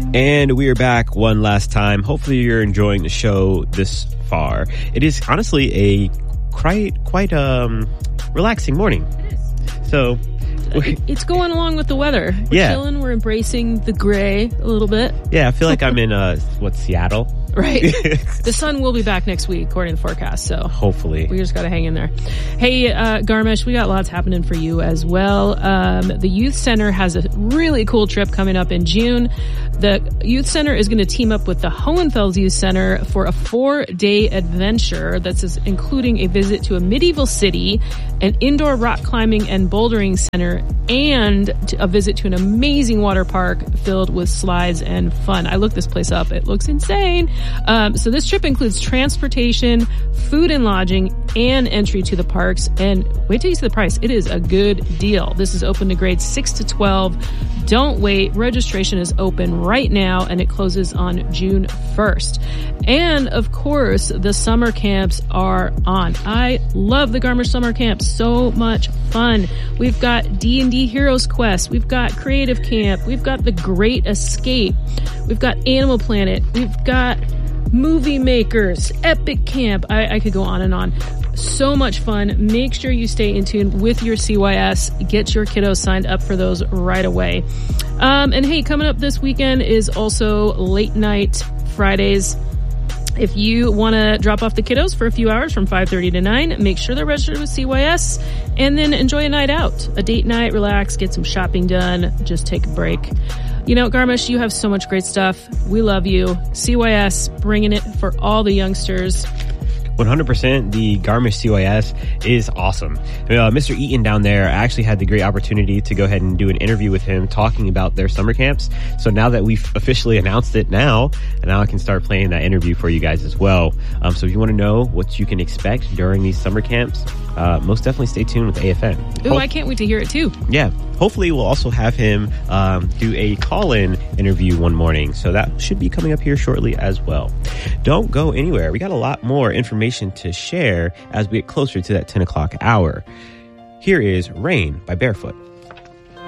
And we are back one last time. Hopefully you're enjoying the show this far. It is honestly a quite relaxing morning. It is. So it's going along with the weather. We're chilling. We're embracing the gray a little bit. Yeah, I feel like I'm in Seattle. Right. The sun will be back next week, according to the forecast. So hopefully, we just got to hang in there. Hey, Garmish, we got lots happening for you as well. The Youth Center has a really cool trip coming up in June. The Youth Center is going to team up with the Hohenfels Youth Center for a 4-day adventure that's including a visit to a medieval city, an indoor rock climbing and bouldering center, and a visit to an amazing water park filled with slides and fun. I looked this place up. It looks insane. So this trip includes transportation, food and lodging, and entry to the parks. And wait till you see the price. It is a good deal. This is open to grades 6 to 12. Don't wait. Registration is open right now, and it closes on June 1st. And, of course, the summer camps are on. I love the Garmisch summer camp. So much fun. We've got D&D Heroes Quest. We've got Creative Camp. We've got The Great Escape. We've got Animal Planet. We've got Movie Makers, Epic Camp. I could go on and on. So much fun. Make sure you stay in tune with your CYS. Get your kiddos signed up for those right away. And hey, coming up this weekend is also late night Fridays. If you want to drop off the kiddos for a few hours from 5:30 to 9, make sure they're registered with CYS and then enjoy a night out. A date night, relax, get some shopping done, just take a break. You know, Garmisch, you have so much great stuff. We love you. CYS, bringing it for all the youngsters. 100%. The Garmisch CYS is awesome. Mr. Eaton down there, I actually had the great opportunity to go ahead and do an interview with him talking about their summer camps. So now that we've officially announced it now I can start playing that interview for you guys as well. So if you want to know what you can expect during these summer camps, most definitely stay tuned with AFN. Ooh, I can't wait to hear it too. Yeah. Hopefully we'll also have him do a call-in interview one morning. So that should be coming up here shortly as well. Don't go anywhere. We got a lot more information to share as we get closer to that 10 o'clock hour. Here is Rain by Barefoot.